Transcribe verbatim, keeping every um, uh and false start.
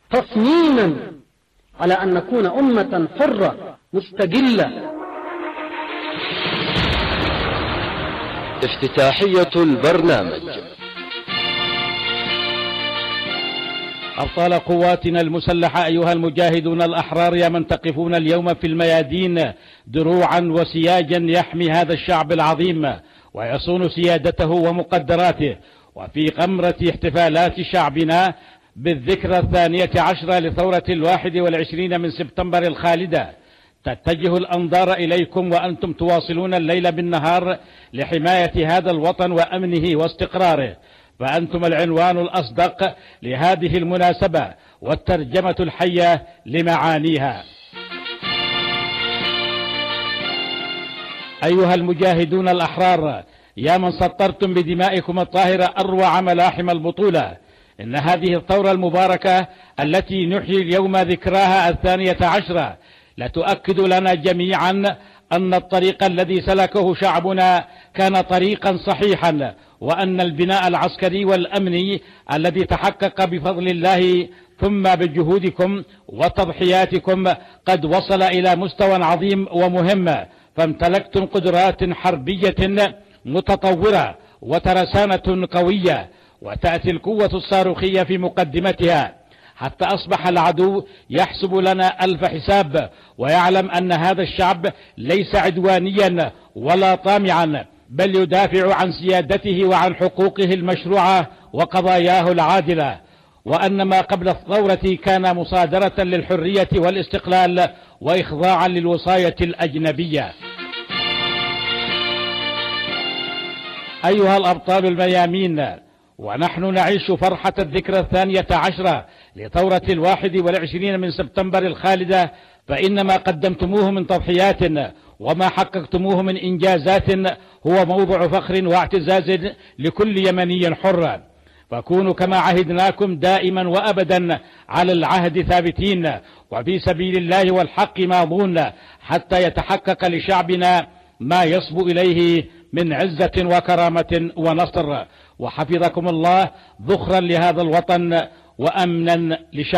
تصميما على أن نكون أمة حرة مستقلة. افتتاحية البرنامج. أبطال قواتنا المسلحة أيها المجاهدون الأحرار، يا من تقفون اليوم في الميادين دروعا وسياجا يحمي هذا الشعب العظيم ويصون سيادته ومقدراته، وفي غمرة احتفالات شعبنا بالذكرى الثانية عشرة لثورة الواحد والعشرين من سبتمبر الخالدة، تتجه الأنظار إليكم وأنتم تواصلون الليل بالنهار لحماية هذا الوطن وأمنه واستقراره، فأنتم العنوان الأصدق لهذه المناسبة والترجمة الحية لمعانيها. أيها المجاهدون الأحرار، يا من سطرتم بدمائكم الطاهرة أروع ملاحم البطولة، إن هذه الثورة المباركة التي نحيي اليوم ذكراها الثانية عشرة لتؤكد لنا جميعا أن الطريق الذي سلكه شعبنا كان طريقا صحيحا، وأن البناء العسكري والأمني الذي تحقق بفضل الله ثم بجهودكم وتضحياتكم قد وصل إلى مستوى عظيم ومهم، فامتلكتم قدرات حربية متطورة وترسانة قوية، وتأتي القوة الصاروخية في مقدمتها، حتى أصبح العدو يحسب لنا ألف حساب، ويعلم أن هذا الشعب ليس عدوانيا ولا طامعا، بل يدافع عن سيادته وعن حقوقه المشروعة وقضاياه العادلة، وأن ما قبل الثورة كان مصادرة للحرية والاستقلال وإخضاعا للوصاية الأجنبية. أيها الأبطال الميامين، ونحن نعيش فرحة الذكرى الثانية عشرة لثورة الواحد والعشرين من سبتمبر الخالدة، فإن ما قدمتموه من تضحيات وما حققتموه من إنجازات هو موضع فخر واعتزاز لكل يمني حر، فكونوا كما عهدناكم دائما وأبدا على العهد ثابتين، وفي سبيل الله والحق ماضون، حتى يتحقق لشعبنا ما يصبو إليه من عزة وكرامة ونصر، وحفظكم الله ذخرا لهذا الوطن وأمنا لشعبه.